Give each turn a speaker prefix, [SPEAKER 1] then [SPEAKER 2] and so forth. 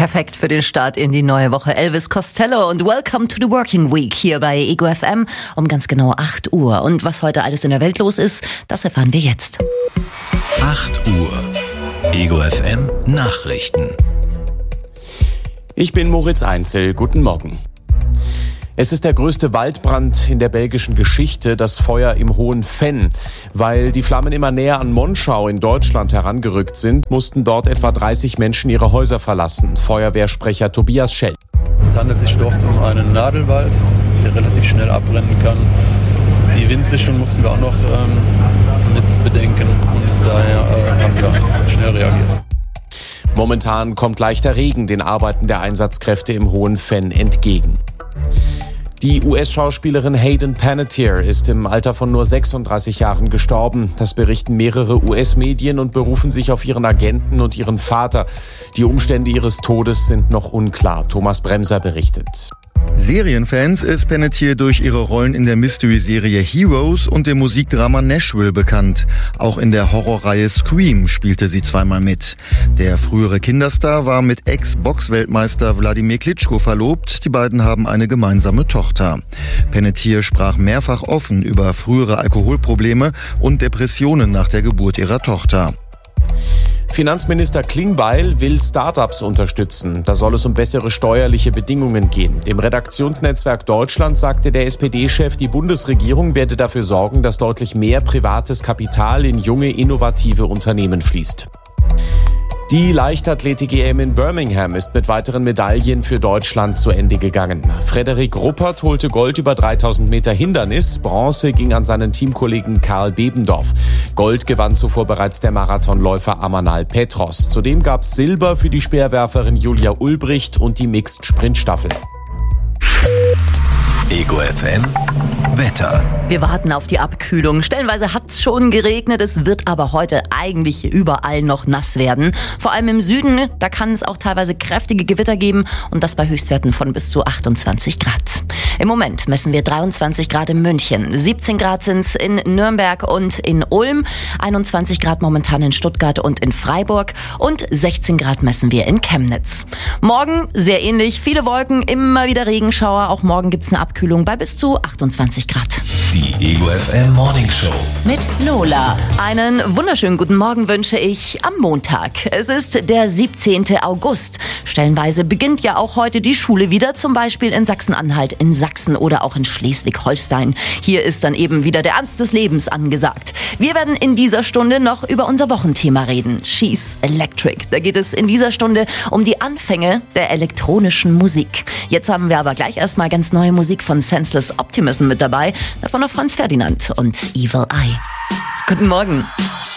[SPEAKER 1] Perfekt für den Start in die neue Woche. Elvis Costello und Welcome to the Working Week hier bei Ego FM um ganz genau 8 Uhr. Und was heute alles in der Welt los ist, das erfahren wir jetzt.
[SPEAKER 2] 8 Uhr. Ego FM Nachrichten.
[SPEAKER 3] Ich bin Moritz Einzel. Guten Morgen. Es ist der größte Waldbrand in der belgischen Geschichte, das Feuer im Hohen Venn. Weil die Flammen immer näher an Monschau in Deutschland herangerückt sind, mussten dort etwa 30 Menschen ihre Häuser verlassen. Feuerwehrsprecher Tobias Schell.
[SPEAKER 4] Es handelt sich dort um einen Nadelwald, der relativ schnell abbrennen kann. Die Windrichtung mussten wir auch noch mit bedenken und daher haben wir schnell reagiert.
[SPEAKER 3] Momentan kommt leichter Regen den Arbeiten der Einsatzkräfte im Hohen Venn entgegen. Die US-Schauspielerin Hayden Panettiere ist im Alter von nur 36 Jahren gestorben. Das berichten mehrere US-Medien und berufen sich auf ihren Agenten und ihren Vater. Die Umstände ihres Todes sind noch unklar. Thomas Bremser berichtet.
[SPEAKER 5] Serienfans ist Panettiere durch ihre Rollen in der Mystery-Serie Heroes und dem Musikdrama Nashville bekannt. Auch in der Horrorreihe Scream spielte sie zweimal mit. Der frühere Kinderstar war mit Ex-Box-Weltmeister Wladimir Klitschko verlobt. Die beiden haben eine gemeinsame Tochter. Panettiere sprach mehrfach offen über frühere Alkoholprobleme und Depressionen nach der Geburt ihrer Tochter.
[SPEAKER 3] Finanzminister Klingbeil will Startups unterstützen. Da soll es um bessere steuerliche Bedingungen gehen. Dem Redaktionsnetzwerk Deutschland sagte der SPD-Chef, die Bundesregierung werde dafür sorgen, dass deutlich mehr privates Kapital in junge, innovative Unternehmen fließt. Die Leichtathletik-EM in Birmingham ist mit weiteren Medaillen für Deutschland zu Ende gegangen. Frederik Ruppert holte Gold über 3000 Meter Hindernis. Bronze ging an seinen Teamkollegen Karl Bebendorf. Gold gewann zuvor bereits der Marathonläufer Amanal Petros. Zudem gab es Silber für die Speerwerferin Julia Ulbricht und die Mixed-Sprintstaffel.
[SPEAKER 2] Ego FM Wetter.
[SPEAKER 1] Wir warten auf die Abkühlung. Stellenweise hat es schon geregnet, es wird aber heute eigentlich überall noch nass werden. Vor allem im Süden, da kann es auch teilweise kräftige Gewitter geben und das bei Höchstwerten von bis zu 28 Grad. Im Moment messen wir 23 Grad in München, 17 Grad sind es in Nürnberg und in Ulm, 21 Grad momentan in Stuttgart und in Freiburg und 16 Grad messen wir in Chemnitz. Morgen sehr ähnlich, viele Wolken, immer wieder Regenschauer. Auch morgen gibt es eine Abkühlung bei bis zu 28 Grad.
[SPEAKER 2] Die Ego FM Morning Show
[SPEAKER 1] Mit Lola. Einen wunderschönen guten Morgen wünsche ich am Montag. Es ist der 17. August. Stellenweise beginnt ja auch heute die Schule wieder, zum Beispiel in Sachsen-Anhalt, in Sachsen oder auch in Schleswig-Holstein. Hier ist dann eben wieder der Ernst des Lebens angesagt. Wir werden in dieser Stunde noch über unser Wochenthema reden. She's Electric. Da geht es in dieser Stunde um die Anfänge der elektronischen Musik. Jetzt haben wir aber gleich erstmal ganz neue Musik von Senseless Optimism mit dabei. Davon noch Franz Ferdinand und Evil Eye. Guten Morgen.